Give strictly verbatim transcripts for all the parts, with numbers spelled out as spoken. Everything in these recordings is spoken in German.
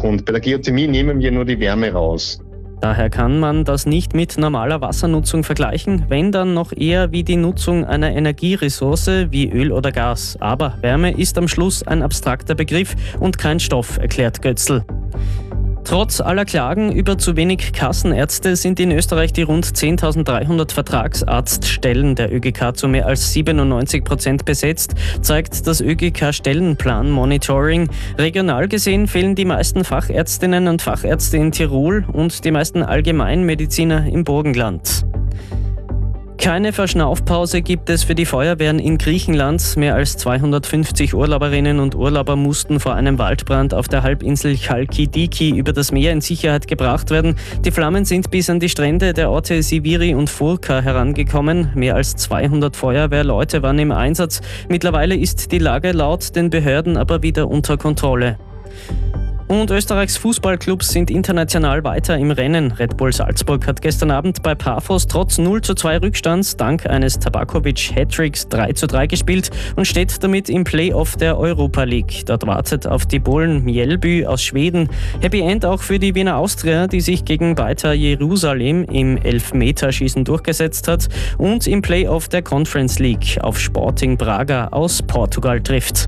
Und bei der Geothermie nehmen wir nur die Wärme raus. Daher kann man das nicht mit normaler Wassernutzung vergleichen, wenn dann noch eher wie die Nutzung einer Energieressource wie Öl oder Gas. Aber Wärme ist am Schluss ein abstrakter Begriff und kein Stoff, erklärt Götzl. Trotz aller Klagen über zu wenig Kassenärzte sind in Österreich die rund zehntausenddreihundert Vertragsarztstellen der ÖGK zu mehr als siebenundneunzig Prozent besetzt, zeigt das ÖGK-Stellenplan-Monitoring. Regional gesehen fehlen die meisten Fachärztinnen und Fachärzte in Tirol und die meisten Allgemeinmediziner im Burgenland. Keine Verschnaufpause gibt es für die Feuerwehren in Griechenland. Mehr als zweihundertfünfzig Urlauberinnen und Urlauber mussten vor einem Waldbrand auf der Halbinsel Chalkidiki über das Meer in Sicherheit gebracht werden. Die Flammen sind bis an die Strände der Orte Siviri und Furka herangekommen. Mehr als zweihundert Feuerwehrleute waren im Einsatz. Mittlerweile ist die Lage laut den Behörden aber wieder unter Kontrolle. Und Österreichs Fußballclubs sind international weiter im Rennen. Red Bull Salzburg hat gestern Abend bei Pafos trotz null zu zwei Rückstands dank eines Tabakovic-Hattricks drei zu drei gespielt und steht damit im Playoff der Europa League. Dort wartet auf die Polen Mjällby aus Schweden. Happy End auch für die Wiener Austria, die sich gegen Beitar Jerusalem im Elfmeterschießen durchgesetzt hat und im Playoff der Conference League auf Sporting Braga aus Portugal trifft.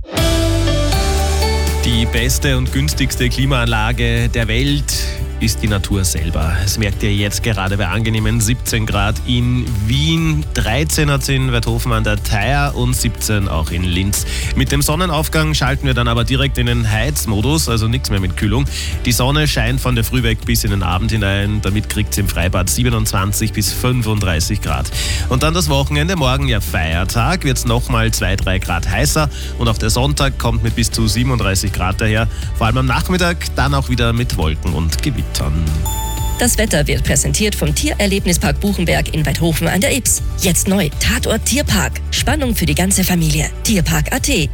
Die beste und günstigste Klimaanlage der Welt ist die Natur selber. Das merkt ihr jetzt gerade bei angenehmen siebzehn Grad in Wien, dreizehn hat es in Weidhofen an der Theier und siebzehn auch in Linz. Mit dem Sonnenaufgang schalten wir dann aber direkt in den Heizmodus, also nichts mehr mit Kühlung. Die Sonne scheint von der Früh weg bis in den Abend hinein, damit kriegt es im Freibad siebenundzwanzig bis fünfunddreißig Grad. Und dann das Wochenende, morgen ja Feiertag, wird es nochmal zwei, drei Grad heißer und auch der Sonntag kommt mit bis zu siebenunddreißig Grad daher. Vor allem am Nachmittag dann auch wieder mit Wolken und Gewitter. Das Wetter wird präsentiert vom Tiererlebnispark Buchenberg in Weidhofen an der Ybbs. Jetzt neu, Tatort Tierpark. Spannung für die ganze Familie. Tierpark punkt at.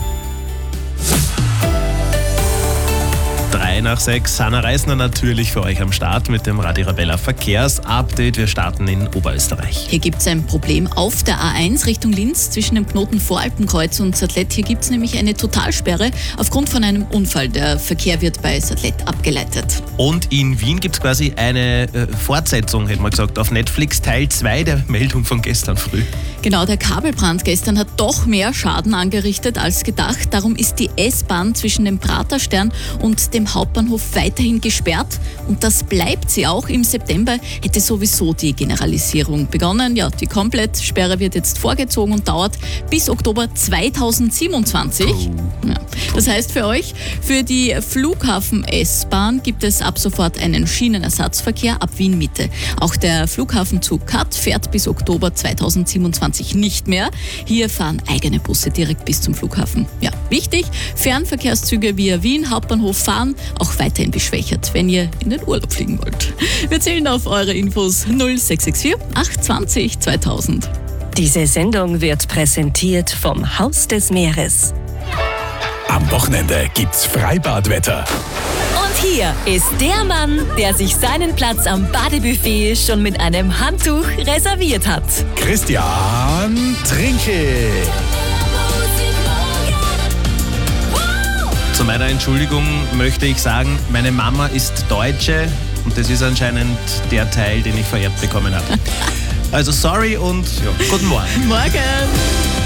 Drei nach sechs, Hanna Reisner natürlich für euch am Start mit dem Radio Arabella Verkehrsupdate. Wir starten in Oberösterreich. Hier gibt es ein Problem auf der A eins Richtung Linz zwischen dem Knoten Voralpenkreuz und Satlet. Hier gibt es nämlich eine Totalsperre aufgrund von einem Unfall. Der Verkehr wird bei Satlet abgeleitet. Und in Wien gibt es quasi eine äh, Fortsetzung, hätte man gesagt, auf Netflix, Teil zwei der Meldung von gestern früh. Genau, der Kabelbrand gestern hat doch mehr Schaden angerichtet als gedacht. Darum ist die S-Bahn zwischen dem Praterstern und dem Hauptbahnhof weiterhin gesperrt. Und das bleibt sie auch. Im September hätte sowieso die Generalisierung begonnen. Ja, die Komplettsperre wird jetzt vorgezogen und dauert bis Oktober zweitausendsiebenundzwanzig. Oh. Ja. Das heißt für euch, für die Flughafen-S-Bahn gibt es ab sofort einen Schienenersatzverkehr ab Wien Mitte. Auch der Flughafenzug K A T fährt bis Oktober zweitausendsiebenundzwanzig nicht mehr. Hier fahren eigene Busse direkt bis zum Flughafen. Ja, wichtig, Fernverkehrszüge via Wien Hauptbahnhof fahren auch weiterhin beschwächert, wenn ihr in den Urlaub fliegen wollt. Wir zählen auf eure Infos null sechs sechs vier acht zwei null zweitausend. Diese Sendung wird präsentiert vom Haus des Meeres. Am Wochenende gibt's Freibadwetter. Und hier ist der Mann, der sich seinen Platz am Badebuffet schon mit einem Handtuch reserviert hat. Christian Trinke. Zu meiner Entschuldigung möchte ich sagen, meine Mama ist Deutsche und das ist anscheinend der Teil, den ich vererbt bekommen habe. Also sorry und ja, guten Morgen. Morgen.